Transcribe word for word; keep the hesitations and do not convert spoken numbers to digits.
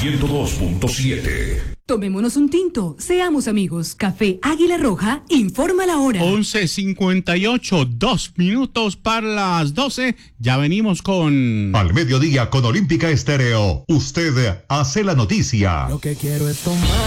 ciento dos punto siete. Tomémonos un tinto, seamos amigos. Café Águila Roja, informa la hora. once cincuenta y ocho, dos minutos para las doce. Ya venimos con... Al mediodía con Olímpica Estéreo. Usted hace la noticia. Lo que quiero es tomar.